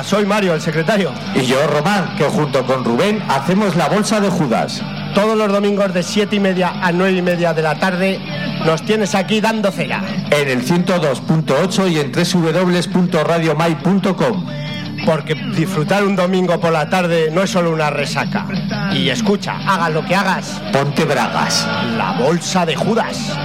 soy Mario, el secretario. Y yo, Román, que junto con Rubén hacemos la bolsa de Judas. Todos los domingos de 7:30 a 9:30 de la tarde nos tienes aquí dando cera. En el 102.8 y en www.radiomai.com. Porque disfrutar un domingo por la tarde no es solo una resaca. Y escucha, hagas lo que hagas, ponte bragas. La bolsa de Judas.